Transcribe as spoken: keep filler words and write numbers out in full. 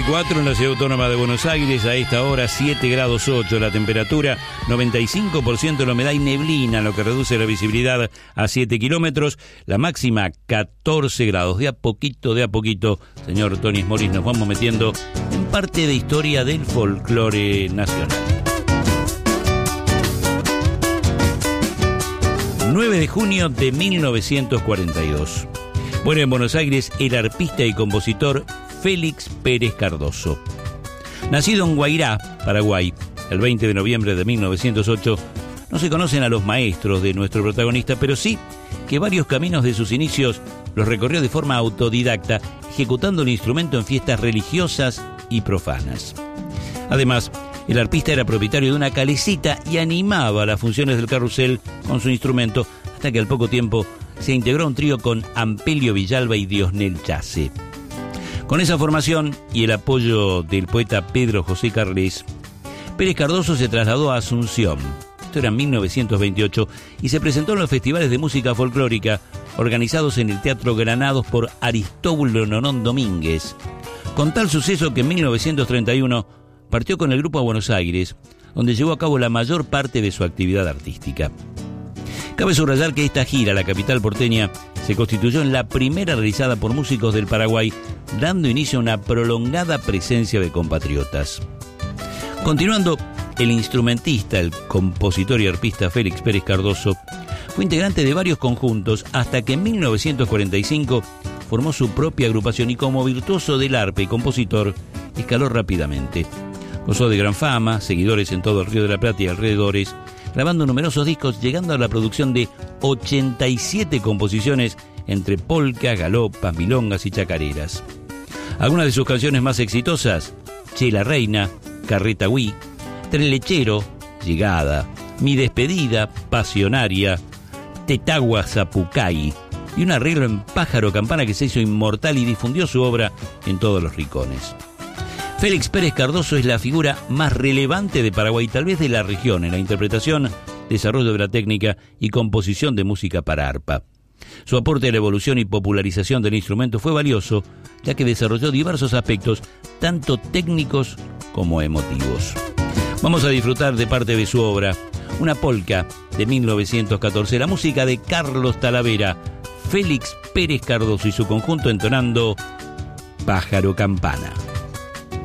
cuatro en la ciudad autónoma de Buenos Aires, a esta hora siete grados ocho la temperatura, noventa y cinco por ciento la humedad y neblina, lo que reduce la visibilidad a siete kilómetros, la máxima catorce grados. De a poquito, de a poquito, señor Tony Smoris, nos vamos metiendo en parte de historia del folclore nacional. nueve de junio de mil novecientos cuarenta y dos. Muere en Buenos Aires el arpista y compositor Félix Pérez Cardoso. Nacido en Guairá, Paraguay, el veinte de noviembre de mil novecientos ocho, no se conocen a los maestros de nuestro protagonista, pero sí que varios caminos de sus inicios los recorrió de forma autodidacta, ejecutando el instrumento en fiestas religiosas y profanas. Además, el arpista era propietario de una calecita y animaba las funciones del carrusel con su instrumento, hasta que al poco tiempo se integró a un trío con Ampelio Villalba y Diosnel Chase. Con esa formación y el apoyo del poeta Pedro José Carles, Pérez Cardoso se trasladó a Asunción. Esto era en mil novecientos veintiocho y se presentó en los festivales de música folclórica organizados en el Teatro Granados por Aristóbulo Nonón Domínguez. Con tal suceso que en mil novecientos treinta y uno partió con el grupo a Buenos Aires, donde llevó a cabo la mayor parte de su actividad artística. Cabe subrayar que esta gira a la capital porteña se constituyó en la primera realizada por músicos del Paraguay, dando inicio a una prolongada presencia de compatriotas. Continuando, el instrumentista, el compositor y arpista Félix Pérez Cardoso fue integrante de varios conjuntos hasta que en mil novecientos cuarenta y cinco formó su propia agrupación y como virtuoso del arpa y compositor escaló rápidamente. Gozó de gran fama, seguidores en todo el Río de la Plata y alrededores, grabando numerosos discos, llegando a la producción de ochenta y siete composiciones entre polcas, galopas, milongas y chacareras. Algunas de sus canciones más exitosas: Che la Reina, Carreta Huí, Tren Lechero, Llegada, Mi Despedida, Pasionaria, Tetagua Zapucay, y un arreglo en Pájaro Campana que se hizo inmortal y difundió su obra en todos los rincones. Félix Pérez Cardoso es la figura más relevante de Paraguay, tal vez de la región, en la interpretación, desarrollo de la técnica y composición de música para arpa. Su aporte a la evolución y popularización del instrumento fue valioso, ya que desarrolló diversos aspectos, tanto técnicos como emotivos. Vamos a disfrutar de parte de su obra, una polca de mil novecientos catorce, la música de Carlos Talavera, Félix Pérez Cardoso y su conjunto entonando Pájaro Campana.